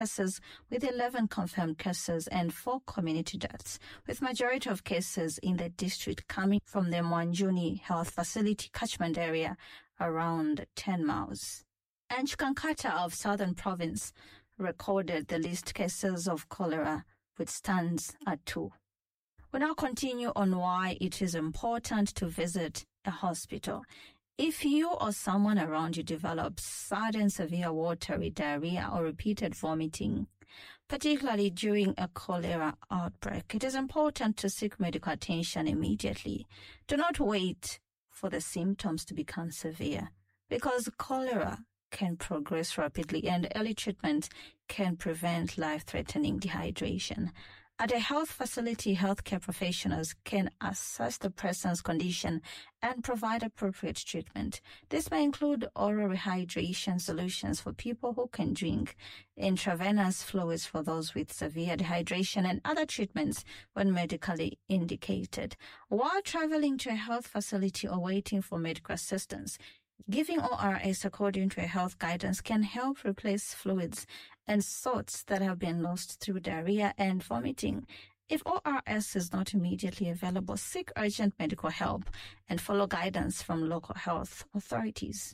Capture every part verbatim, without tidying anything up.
cases, with eleven confirmed cases and four community deaths, with majority of cases in the district coming from the Mwanjuni Health Facility catchment area around ten miles. And Chukankata of Southern Province recorded the least cases of cholera, which stands at two. We now continue on why it is important to visit a hospital. If you or someone around you develops sudden severe watery diarrhea or repeated vomiting, particularly during a cholera outbreak, it is important to seek medical attention immediately. Do not wait for the symptoms to become severe, because cholera can progress rapidly and early treatment can prevent life-threatening dehydration. At a health facility, healthcare professionals can assess the person's condition and provide appropriate treatment. This may include oral rehydration solutions for people who can drink, intravenous fluids for those with severe dehydration, and other treatments when medically indicated. While traveling to a health facility or waiting for medical assistance, giving O R S according to a health guidance can help replace fluids and salts that have been lost through diarrhea and vomiting. If O R S is not immediately available, seek urgent medical help and follow guidance from local health authorities.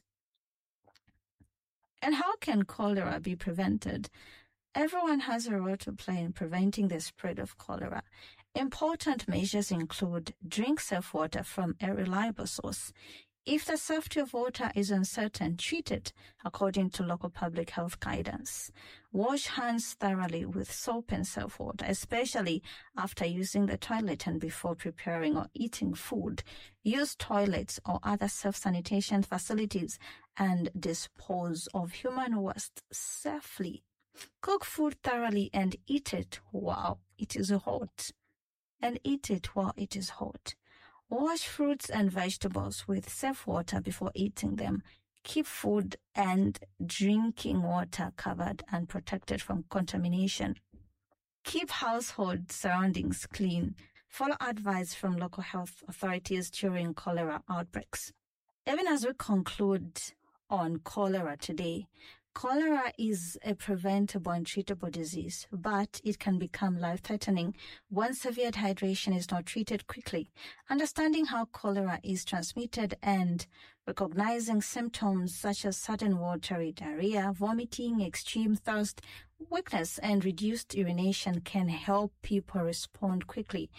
And how can cholera be prevented? Everyone has a role to play in preventing the spread of cholera. Important measures include drink safe water from a reliable source. If the safety of water is uncertain, treat it according to local public health guidance. Wash hands thoroughly with soap and safe water, especially after using the toilet and before preparing or eating food. Use toilets or other self-sanitation facilities and dispose of human waste safely. Cook food thoroughly and eat it while it is hot. And eat it while it is hot. Wash fruits and vegetables with safe water before eating them. Keep food and drinking water covered and protected from contamination. Keep household surroundings clean. Follow advice from local health authorities during cholera outbreaks. Even as we conclude on cholera today, cholera is a preventable and treatable disease, but it can become life-threatening when severe dehydration is not treated quickly. Understanding how cholera is transmitted and recognizing symptoms such as sudden watery diarrhea, vomiting, extreme thirst, weakness, and reduced urination can help people respond quickly.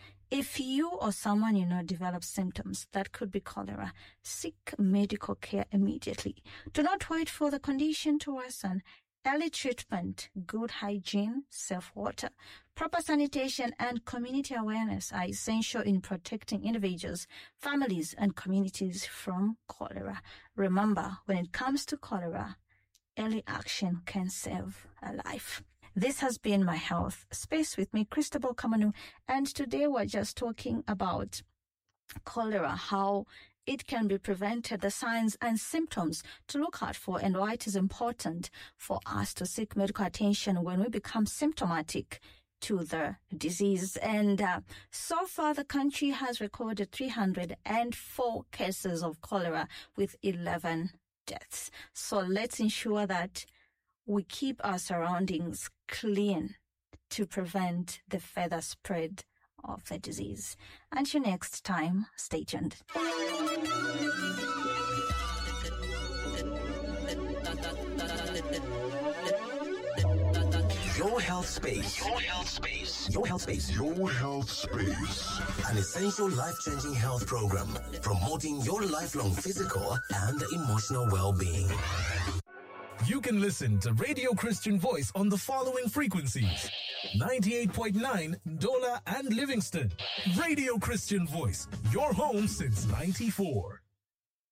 If you or someone you know develops symptoms that could be cholera, seek medical care immediately. Do not wait for the condition to worsen. Early treatment, good hygiene, safe water, proper sanitation, and community awareness are essential in protecting individuals, families, and communities from cholera. Remember, when it comes to cholera, early action can save a life. This has been My Health Space with me, Christabel Kamanu, and today we're just talking about cholera, how it can be prevented, the signs and symptoms to look out for, and why it is important for us to seek medical attention when we become symptomatic to the disease. And uh, so far, the country has recorded three hundred four cases of cholera with eleven deaths. So let's ensure that we keep our surroundings clean to prevent the further spread of the disease. Until next time, stay tuned. Your Health Space. Your Health Space. Your Health Space. Your Health Space. An essential life-changing health program promoting your lifelong physical and emotional well-being. You can listen to Radio Christian Voice on the following frequencies: ninety-eight point nine Ndola and Livingston. Radio Christian Voice, your home since ninety-four.